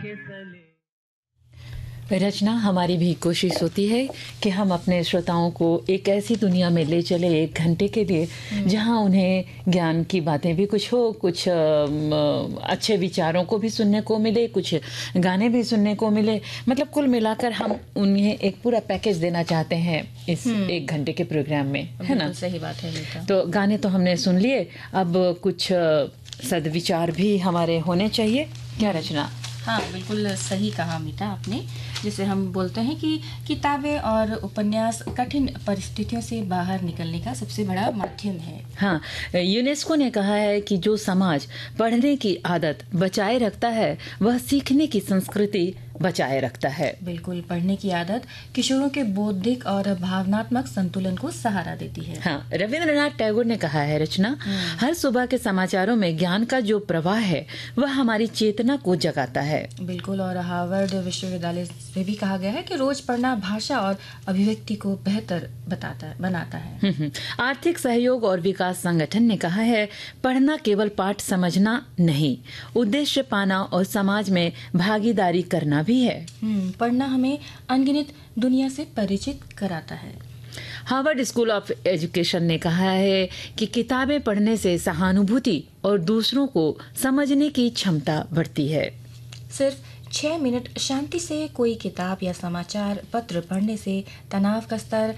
के तले। रचना, हमारी भी कोशिश होती है कि हम अपने श्रोताओं को एक ऐसी दुनिया में ले चले 1 घंटे के लिए जहां उन्हें ज्ञान की बातें भी कुछ हो, कुछ अच्छे विचारों को भी सुनने को मिले, कुछ गाने भी सुनने को मिले। मतलब कुल मिलाकर हम उन्हें एक पूरा पैकेज देना चाहते हैं इस 1 घंटे के प्रोग्राम में, है ना? सही बात है मीता। तो गाने तो हमने सुन लिए, अब कुछ सद्विचार भी हमारे होने चाहिए, क्या रचना? हाँ, बिल्कुल सही कहा मीता आपने। जिसे हम बोलते हैं कि किताबें और उपन्यास कठिन परिस्थितियों से बाहर निकलने का सबसे बड़ा माध्यम है। हाँ, यूनेस्को ने कहा है कि जो समाज पढ़ने की आदत बचाए रखता है वह सीखने की संस्कृति बचाए रखता है। बिल्कुल, पढ़ने की आदत किशोरों के बौद्धिक और भावनात्मक संतुलन को सहारा देती है। हाँ, रविंद्रनाथ टैगोर ने कहा है रचना, हर सुबह के समाचारों में ज्ञान का जो प्रवाह है वह हमारी चेतना को जगाता है। बिल्कुल, और हार्वर्ड विश्वविद्यालय से भी कहा गया है कि रोज पढ़ना भाषा और अभिव्यक्ति को बेहतर बनाता है। आर्थिक सहयोग और विकास संगठन ने कहा है, पढ़ना केवल पाठ समझना नहीं, उद्देश्य पाना और समाज में भागीदारी करना भी है। पढ़ना हमें अनगिनत दुनिया से परिचित कराता है। हार्वर्ड स्कूल ऑफ एजुकेशन ने कहा है कि किताबें पढ़ने से सहानुभूति और दूसरों को समझने की क्षमता बढ़ती है। सिर्फ 6 मिनट शांति से कोई किताब या समाचार पत्र पढ़ने से तनाव का स्तर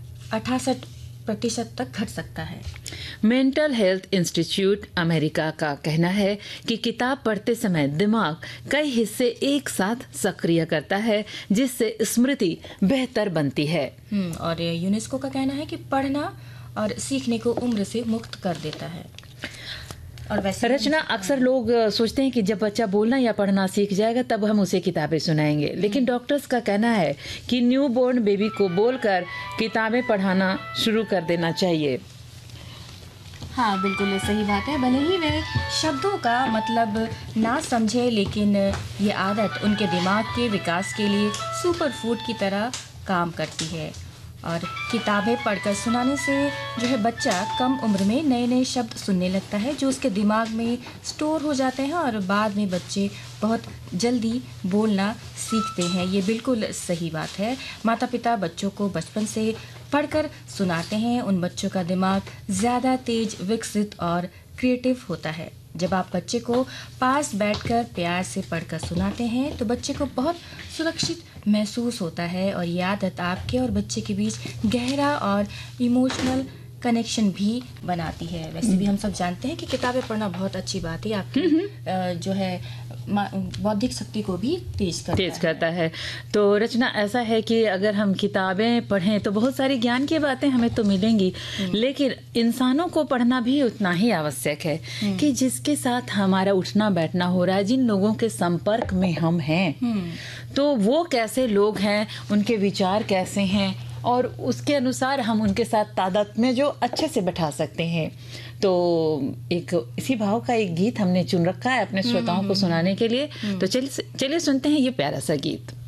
68% तक घट सकता है। मेंटल हेल्थ इंस्टीट्यूट अमेरिका का कहना है कि किताब पढ़ते समय दिमाग कई हिस्से एक साथ सक्रिय करता है, जिससे स्मृति बेहतर बनती है। और यूनेस्को का कहना है कि पढ़ना और सीखने को उम्र से मुक्त कर देता है। और वैसे रचना, अक्सर लोग सोचते हैं कि जब बच्चा बोलना या पढ़ना सीख जाएगा तब हम उसे किताबें सुनाएंगे, लेकिन डॉक्टर्स का कहना है कि न्यू बोर्न बेबी को बोलकर किताबें पढ़ाना शुरू कर देना चाहिए। हाँ, बिल्कुल सही बात है। भले ही वे शब्दों का मतलब ना समझे, लेकिन ये आदत उनके दिमाग के विकास के लिए सुपर फूड की तरह काम करती है। और किताबें पढ़कर सुनाने से जो है बच्चा कम उम्र में नए नए शब्द सुनने लगता है, जो उसके दिमाग में स्टोर हो जाते हैं और बाद में बच्चे बहुत जल्दी बोलना सीखते हैं। ये बिल्कुल सही बात है। माता पिता बच्चों को बचपन से पढ़कर सुनाते हैं, उन बच्चों का दिमाग ज़्यादा तेज, विकसित और क्रिएटिव होता है। जब आप बच्चे को पास बैठकर प्यार से पढ़कर सुनाते हैं तो बच्चे को बहुत सुरक्षित महसूस होता है, और ये आदत आपके और बच्चे के बीच गहरा और इमोशनल कनेक्शन भी बनाती है। वैसे भी हम सब जानते हैं कि किताबें पढ़ना बहुत अच्छी बात है, आपकी जो है बौद्धिक शक्ति को भी तेज करता है। तो रचना, ऐसा है कि अगर हम किताबें पढ़ें तो बहुत सारी ज्ञान की बातें हमें तो मिलेंगी, लेकिन इंसानों को पढ़ना भी उतना ही आवश्यक है कि जिसके साथ हमारा उठना बैठना हो रहा है, जिन लोगों के संपर्क में हम हैं, तो वो कैसे लोग हैं, उनके विचार कैसे हैं, और उसके अनुसार हम उनके साथ तादाद में जो अच्छे से बैठा सकते हैं। तो एक इसी भाव का एक गीत हमने चुन रखा है अपने श्रोताओं को सुनाने के लिए। तो चलिए सुनते हैं ये प्यारा सा गीत।